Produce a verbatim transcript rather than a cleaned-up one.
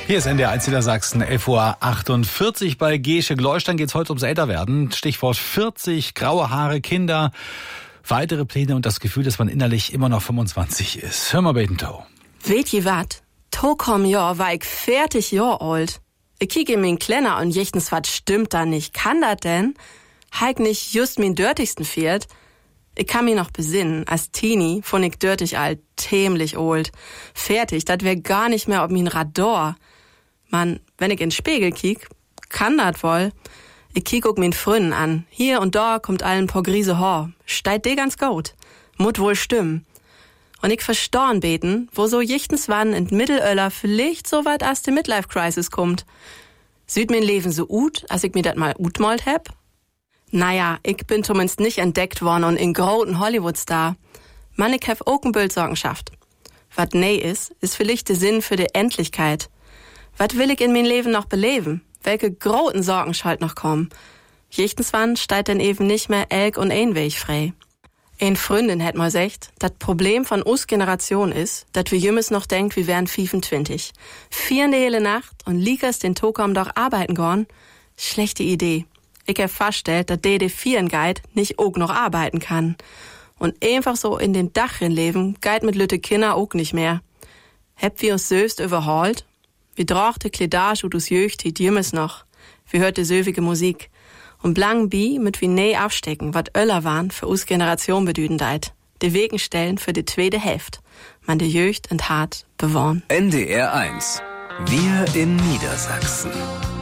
Hier ist N D R eins Niedersachsen, elf Uhr achtundvierzig bei Gesche Gleustein. Geht es heute ums Älterwerden. Stichwort vierzig, graue Haare, Kinder, weitere Pläne und das Gefühl, dass man innerlich immer noch fünfundzwanzig ist. Hör mal, Badentow. Weet je wat? To kom Jahr war ich fertig Jahr alt. Ich kiek in min Klenner und jechtens wat stimmt da nicht. Kann dat denn? Heik nicht just min dörtigsten Pferd? Ich kann mich noch besinnen, als Teenie fand ich dörtig alt, tämlich old. Fertig, dat wär gar nicht mehr ob min Radar. Man, wenn ich in den Spiegel kiek, kann dat wohl. Ich kiek auch min Frünnen an. Hier und da kommt allen paar Grise Haar. Steit de ganz gut. Mut wohl stimmen. Und ich verstorn beten, wo so jichtens wann in Mittelöller vielleicht so weit as die Midlife-Crisis kommt. Süd min Leben so ut, als ich mir dat mal utmalt heb? Naja, ich bin zumindest nicht entdeckt worden und in großen Hollywood-Star. Man, ich hab auch ein Bild Sorgenschaft. Wat nee is, ist vielleicht der Sinn für die Endlichkeit. Wat will ich in mein Leben noch beleben? Welche großen Sorgen schalt noch kommen? Jichtens wann steigt denn eben nicht mehr elk und ein Weg frei. Ein Freundin hätt mal gesagt, dat Problem von us Generation is, dat wir jümmes noch denkt, wir wären fünfundzwanzig. Vier hele Nacht und liegers den Tokam doch arbeiten gorn? Schlechte Idee. Ich hab festgestellt, dass der, der vieren geit, nicht auch noch arbeiten kann. Und einfach so in den Dachrin leben, geit mit lütte Kinder auch nicht mehr. Heb wir uns söst überholt? Wir drochte Kledage und us Jöcht hiet jümmes noch. Wir hörte söwige Musik. Und blang bi mit wie nee abstecken, wat Öller waren für us Generation bedüden deit. De Wegen stellen für die zweite Hälfte. Man de Jöcht und hart bewohnen. N D R eins. Wir in Niedersachsen.